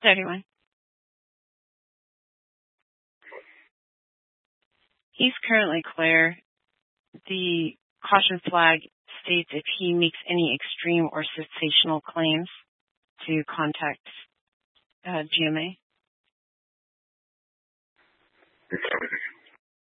31. He's currently clear. The caution flag states if he makes any extreme or sensational claims to contact GMA.